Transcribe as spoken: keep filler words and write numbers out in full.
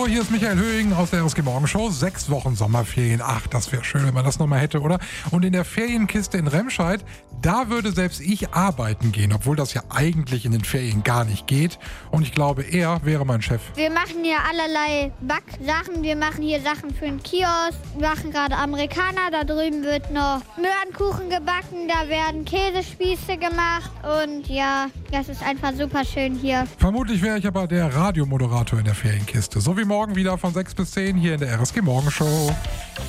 Hallo, hier ist Michael Höhing aus der R S G Morgenshow. Sechs Wochen Sommerferien. Ach, das wäre schön, wenn man das nochmal hätte, oder? Und in der Ferienkiste in Remscheid, da würde selbst ich arbeiten gehen, obwohl das ja eigentlich in den Ferien gar nicht geht. Und ich glaube, er wäre mein Chef. Wir machen hier allerlei Backsachen. Wir machen hier Sachen für den Kiosk. Wir machen gerade Amerikaner. Da drüben wird noch Möhrenkuchen gebacken. Da werden Käsespieße gemacht. Und ja, das ist einfach super schön hier. Vermutlich wäre ich aber der Radiomoderator in der Ferienkiste. So wie morgen wieder von sechs bis zehn hier in der R S G Morgenshow.